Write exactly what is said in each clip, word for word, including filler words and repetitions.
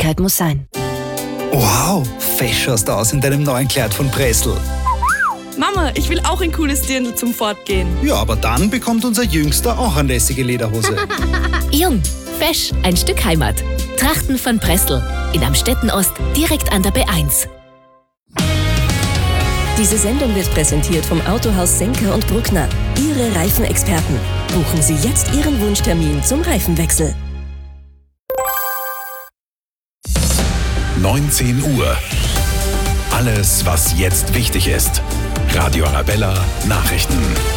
Nachhaltigkeit muss sein. Wow, fesch schaust du aus in deinem neuen Kleid von Pressl. Mama, ich will auch ein cooles Dirndl zum Fortgehen. Ja, aber dann bekommt unser Jüngster auch eine lässige Lederhose. Jung, fesch, ein Stück Heimat. Trachten von Pressl. In Amstetten-Ost, direkt an der B eins. Diese Sendung wird präsentiert vom Autohaus Senker und Bruckner. Ihre Reifenexperten. Buchen Sie jetzt Ihren Wunschtermin zum Reifenwechsel. neunzehn Uhr. Alles, was jetzt wichtig ist. Radio Arabella Nachrichten.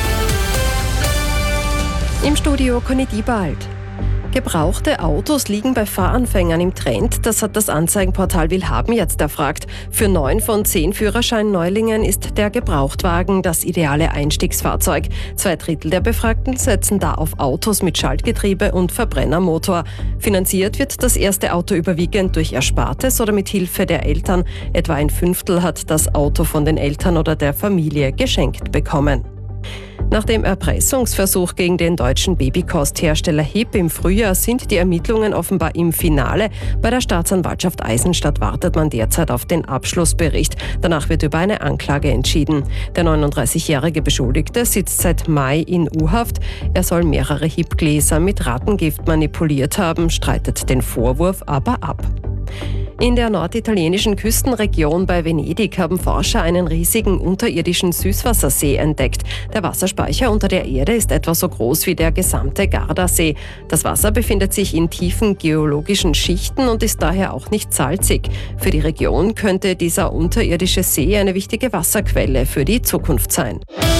Im Studio Conny Diebald. Gebrauchte Autos liegen bei Fahranfängern im Trend. Das hat das Anzeigenportal Willhaben jetzt erfragt. Für neun von zehn Führerschein-Neulingen ist der Gebrauchtwagen das ideale Einstiegsfahrzeug. Zwei Drittel der Befragten setzen da auf Autos mit Schaltgetriebe und Verbrennermotor. Finanziert wird das erste Auto überwiegend durch Erspartes oder mit Hilfe der Eltern. Etwa ein Fünftel hat das Auto von den Eltern oder der Familie geschenkt bekommen. Nach dem Erpressungsversuch gegen den deutschen Babykosthersteller H I P im Frühjahr sind die Ermittlungen offenbar im Finale. Bei der Staatsanwaltschaft Eisenstadt wartet man derzeit auf den Abschlussbericht. Danach wird über eine Anklage entschieden. Der neununddreißigjährige Beschuldigte sitzt seit Mai in U-Haft. Er soll mehrere H I P-Gläser mit Rattengift manipuliert haben, streitet den Vorwurf aber ab. In der norditalienischen Küstenregion bei Venedig haben Forscher einen riesigen unterirdischen Süßwassersee entdeckt. Der Wasserspeicher unter der Erde ist etwa so groß wie der gesamte Gardasee. Das Wasser befindet sich in tiefen geologischen Schichten und ist daher auch nicht salzig. Für die Region könnte dieser unterirdische See eine wichtige Wasserquelle für die Zukunft sein.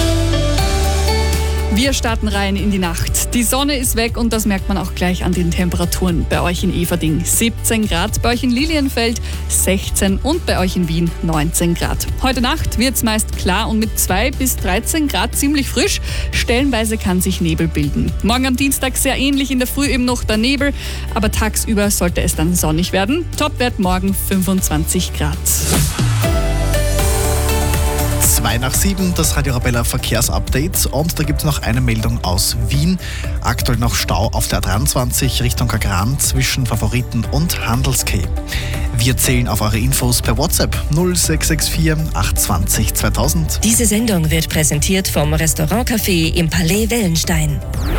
Wir starten rein in die Nacht. Die Sonne ist weg und das merkt man auch gleich an den Temperaturen. Bei euch in Everding siebzehn Grad, bei euch in Lilienfeld sechzehn und bei euch in Wien neunzehn Grad. Heute Nacht wird es meist klar und mit zwei bis dreizehn Grad ziemlich frisch. Stellenweise kann sich Nebel bilden. Morgen am Dienstag sehr ähnlich, in der Früh eben noch der Nebel, aber tagsüber sollte es dann sonnig werden. Topwert morgen fünfundzwanzig Grad. zwei nach sieben, das Radio Arabella Verkehrsupdate. Und da gibt es noch eine Meldung aus Wien. Aktuell noch Stau auf der A dreiundzwanzig Richtung Kagran zwischen Favoriten und Handelskeh. Wir zählen auf eure Infos per WhatsApp null sechs sechs vier acht zwei null zweitausend. Diese Sendung wird präsentiert vom Restaurant-Café im Palais Wellenstein.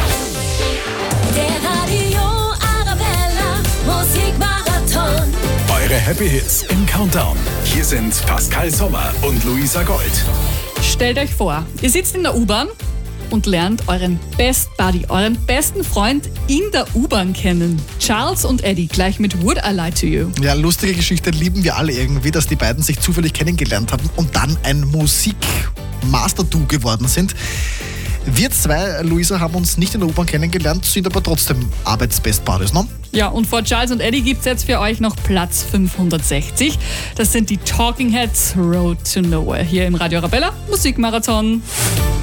Der Radio Arabella Musikmarathon. Eure Happy Hits im Countdown. Hier sind Pascal Sommer und Luisa Gold. Stellt euch vor, ihr sitzt in der U-Bahn und lernt euren Best Buddy, euren besten Freund in der U-Bahn kennen. Charles und Eddie, gleich mit Would I Lie to You. Ja, lustige Geschichte, lieben wir alle irgendwie, dass die beiden sich zufällig kennengelernt haben und dann ein Musik-Master-Duo geworden sind. Wir zwei, Luisa, haben uns nicht in der U-Bahn kennengelernt, sind aber trotzdem Arbeits-Best-Buddies, ne? Ja, und vor Charles und Eddie gibt es jetzt für euch noch Platz fünfhundertsechzig. Das sind die Talking Heads, Road to Nowhere, hier im Radio Arabella Musikmarathon.